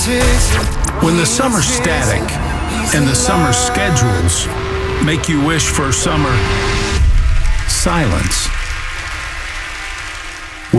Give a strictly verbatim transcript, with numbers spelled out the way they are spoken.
When the summer static and the summer schedules make you wish for summer silence.